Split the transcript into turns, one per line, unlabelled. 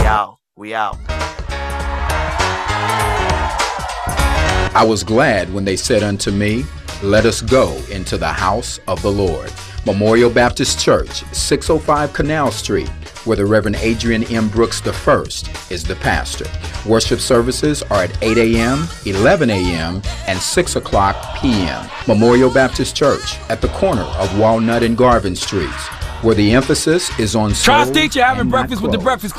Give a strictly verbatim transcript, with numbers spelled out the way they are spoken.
out. We out.
I was glad when they said unto me, let us go into the house of the Lord. Memorial Baptist Church, six oh five Canal Street, where the Reverend Adrian M. Brooks the First is the pastor. Worship services are at eight a m, eleven a m, and six o'clock p m Memorial Baptist Church at the corner of Walnut and Garvin Streets, where the emphasis is on soul
Tri-State, you're having
and not
breakfast with the
clothes.
Breakfast